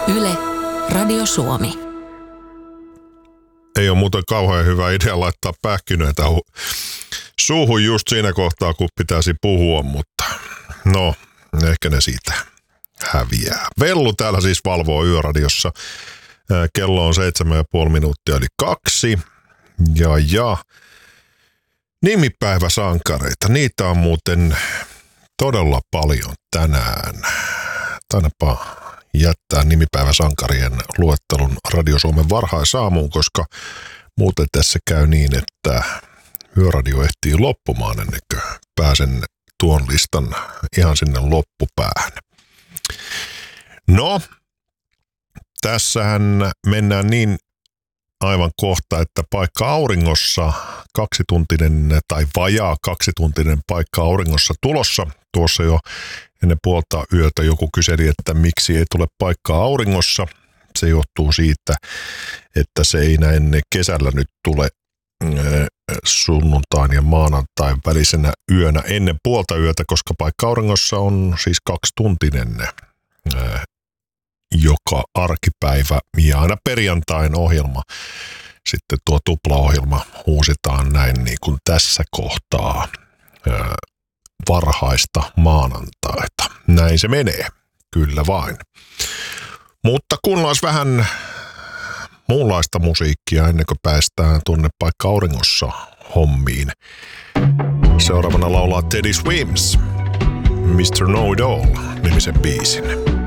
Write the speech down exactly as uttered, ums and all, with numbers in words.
Yle, Radio Suomi. Ei ole muuten kauhean hyvä idea laittaa pähkinöitä suuhun just siinä kohtaa, kun pitäisi puhua, mutta no, ehkä ne siitä häviää. Vellu täällä siis valvoo Yöradiossa. Kello on seitsemän ja puoli minuuttia eli kaksi. Ja ja. Nimipäiväsankareita, niitä on muuten todella paljon tänään. Tainapa jättää nimipäiväsankarien luettelun Radio Suomen varhaisaamuun, koska muuten tässä käy niin, että Yöradio ehtii loppumaan ennen kuin pääsen tuon listan ihan sinne loppupäähän. No, tässähän mennään niin aivan kohta, että paikka auringossa, kaksituntinen tai vajaa kaksituntinen paikka auringossa tulossa. Tuossa jo ennen puolta yötä joku kyseli, että miksi ei tule paikkaa auringossa. Se johtuu siitä, että se ei näin kesällä nyt tule sunnuntain ja maanantain välisenä yönä ennen puolta yötä, koska paikka auringossa on siis kaksituntinen joka arkipäivä ja aina perjantain ohjelma. Sitten tuo tuplaohjelma uusitaan näin niin kuin tässä kohtaa varhaista maanantaita. Näin se menee, kyllä vain. Mutta kuunnellaan vähän muunlaista musiikkia ennen kuin päästään tuonne paikka auringossa hommiin. Seuraavana laulaa Teddy Swims, mister Know It All -nimisen biisin.